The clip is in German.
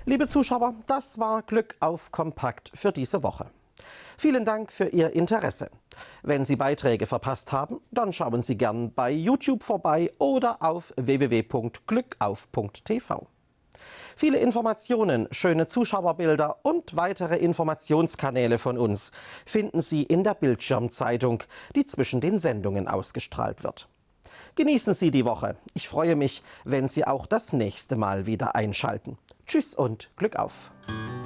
Liebe Zuschauer, das war Glück auf Kompakt für diese Woche. Vielen Dank für Ihr Interesse. Wenn Sie Beiträge verpasst haben, dann schauen Sie gern bei YouTube vorbei oder auf www.glückauf.tv. Viele Informationen, schöne Zuschauerbilder und weitere Informationskanäle von uns finden Sie in der Bildschirmzeitung, die zwischen den Sendungen ausgestrahlt wird. Genießen Sie die Woche. Ich freue mich, wenn Sie auch das nächste Mal wieder einschalten. Tschüss und Glück auf!